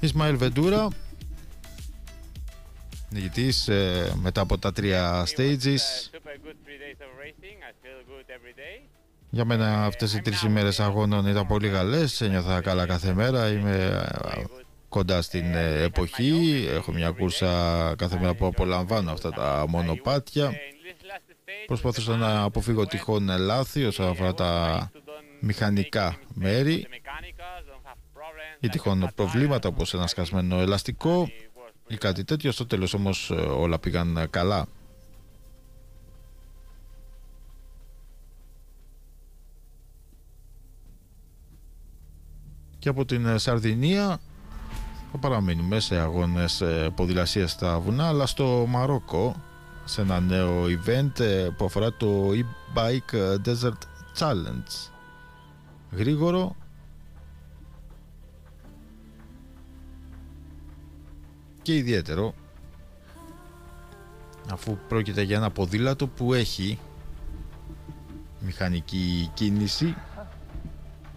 Ισμαήλ Βεντούρα, νικητής μετά από τα 3 stages. Για μένα αυτές οι 3 ημέρες αγώνων ήταν πολύ καλές. Ένιωθα καλά κάθε μέρα. Είμαι κοντά στην εποχή. Έχω μια κούρσα κάθε μέρα που απολαμβάνω αυτά τα μονοπάτια. Προσπαθούσα να αποφύγω τυχόν λάθη όσον αφορά τα μηχανικά μέρη ή τυχόν προβλήματα όπως ένα σκασμένο ελαστικό ή κάτι τέτοιο. Στο τέλος όμως όλα πήγαν καλά. Και από την Σαρδινία θα παραμείνουμε σε αγώνες ποδηλασίας στα βουνά, αλλά στο Μαρόκο, σε ένα νέο event που αφορά το e-bike Desert Challenge. Γρήγορο και ιδιαίτερο, αφού πρόκειται για ένα ποδήλατο που έχει μηχανική κίνηση